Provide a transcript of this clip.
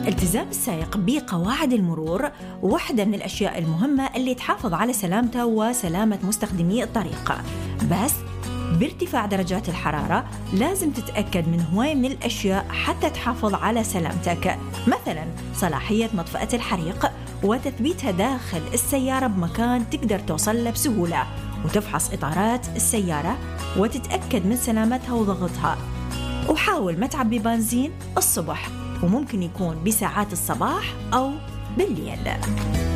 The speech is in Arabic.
التزام السائق بقواعد المرور واحدة من الأشياء المهمة اللي تحافظ على سلامته وسلامة مستخدمي الطريق. بس بارتفاع درجات الحرارة لازم تتأكد من هواية من الأشياء حتى تحافظ على سلامتك، مثلا صلاحية مطفأة الحريق وتثبيتها داخل السيارة بمكان تقدر توصل له بسهولة، وتفحص إطارات السيارة وتتأكد من سلامتها وضغطها. وحاول ما تعبي بنزين الصبح، وممكن يكون بساعات الصباح أو بالليل.